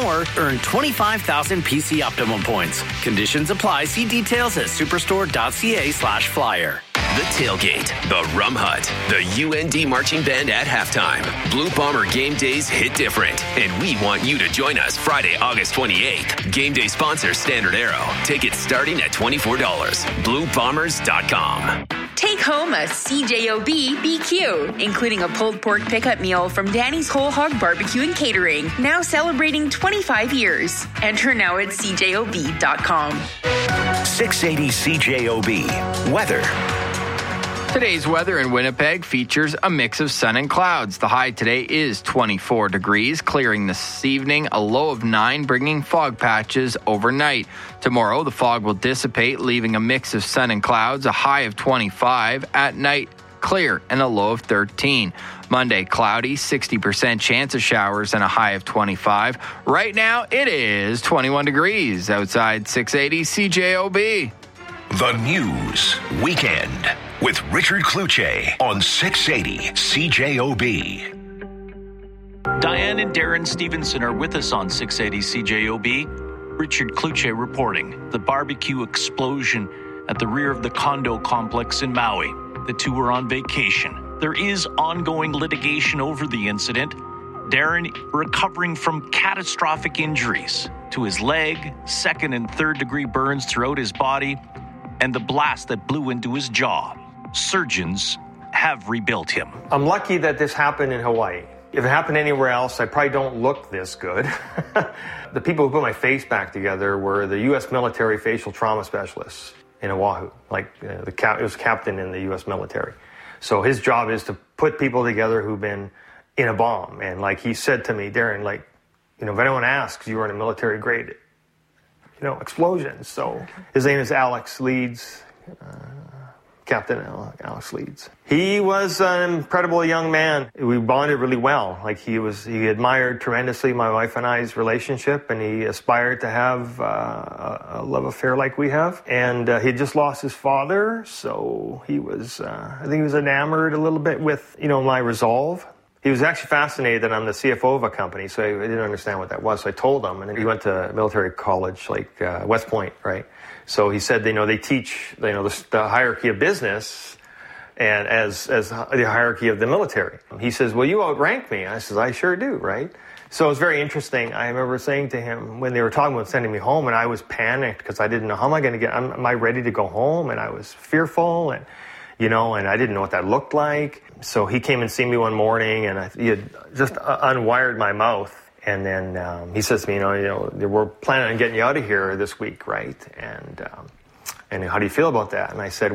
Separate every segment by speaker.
Speaker 1: more, earn 25,000 PC Optimum points. Conditions apply. See details at superstore.ca/flyer.
Speaker 2: The Tailgate, the Rum Hut, the UND Marching Band at halftime. Blue Bomber game days hit different, and we want you to join us Friday, August 28th. Game day sponsor Standard Arrow. Tickets starting at $24. BlueBombers.com.
Speaker 3: Take home a CJOB BQ, including a pulled pork pickup meal from Danny's Whole Hog Barbecue and Catering, now celebrating 25 years. Enter now at CJOB.com.
Speaker 4: 680 CJOB. Weather.
Speaker 5: Today's weather in Winnipeg features a mix of sun and clouds. The high today is 24 degrees, clearing this evening, a low of 9, bringing fog patches overnight. Tomorrow, the fog will dissipate, leaving a mix of sun and clouds, a high of 25. At night, clear and a low of 13. Monday, cloudy, 60% chance of showers and a high of 25. Right now, it is 21 degrees outside 680 CJOB.
Speaker 4: The News Weekend with Richard Kluche on 680 CJOB.
Speaker 6: Diane and Darren Stevenson are with us on 680 CJOB. Richard Kluche reporting the barbecue explosion at the rear of the condo complex in Maui. The two were on vacation. There is ongoing litigation over the incident. Darren recovering from catastrophic injuries to his leg, second and third degree burns throughout his body, and the blast that blew into his jaw. Surgeons have rebuilt him.
Speaker 7: I'm lucky that this happened in Hawaii. If it happened anywhere else, I probably don't look this good. The people who put my face back together were the U.S. military facial trauma specialists in Oahu. It was captain in the U.S. military. So his job is to put people together who've been in a bomb. And like he said to me, Darren, if anyone asks, you were in a military grade, explosions. So his name is Alex Leeds, Captain Alex Leeds. He was an incredible young man. We bonded really well. He admired tremendously my wife and I's relationship, and he aspired to have a love affair like we have. And he just lost his father, so he was, I think he was enamored a little bit with, my resolve. He was actually fascinated that I'm the CFO of a company, so I didn't understand what that was. So I told him, and then he went to military college, West Point, right? So he said, they teach, the hierarchy of business and as the hierarchy of the military. He says, well, you outrank me. I says, I sure do, right? So it was very interesting. I remember saying to him when they were talking about sending me home, and I was panicked because I didn't know how am I going to get, am I ready to go home? And I was fearful, and I didn't know what that looked like. So he came and seen me one morning, and he had just unwired my mouth. And then he says to me, we're planning on getting you out of here this week, right? And how do you feel about that? And I said,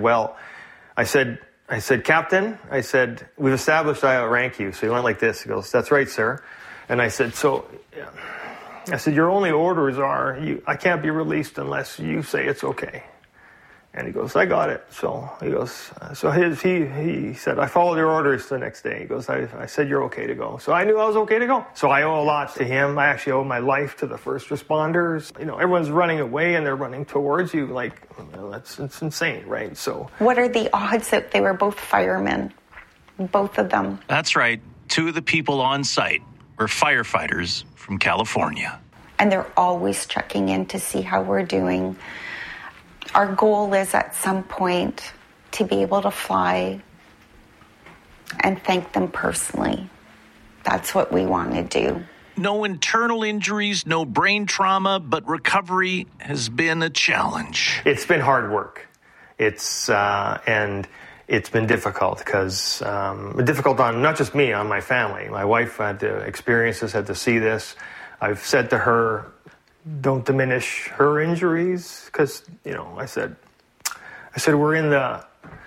Speaker 7: Captain, we've established I outrank you. So he went like this. He goes, that's right, sir. And I said, your only orders are, I can't be released unless you say it's okay. And he goes, I got it. So he goes, he said, I followed your orders the next day. He goes, I said, you're okay to go. So I knew I was okay to go. So I owe a lot to him. I actually owe my life to the first responders. Everyone's running away and they're running towards you. It's insane, right? So
Speaker 8: what are the odds that they were both firemen, both of them?
Speaker 6: That's right. Two of the people on site were firefighters from California.
Speaker 8: And they're always checking in to see how we're doing. Our goal is at some point to be able to fly and thank them personally. That's what we want to do.
Speaker 6: No internal injuries, no brain trauma, but recovery has been a challenge.
Speaker 7: It's been hard work. And it's been difficult because difficult on not just me, on my family. My wife had to experience this, had to see this. I've said to her, don't diminish her injuries, because I said we're in the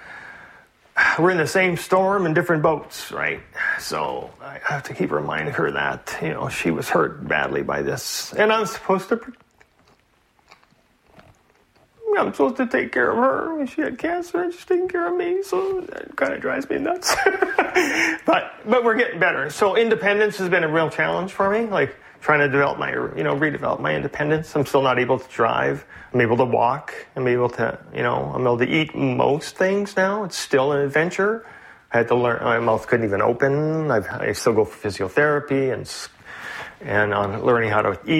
Speaker 7: same storm in different boats, right? So I have to keep reminding her that she was hurt badly by this, and I'm supposed to take care of her when she had cancer, and she's taking care of me. So that kind of drives me nuts. but we're getting better. So independence has been a real challenge for me, trying to redevelop my independence. I'm still not able to drive. I'm able to walk. I'm able to eat most things now. It's still an adventure. I had to learn. My mouth couldn't even open. I still go for physiotherapy and on learning how to eat.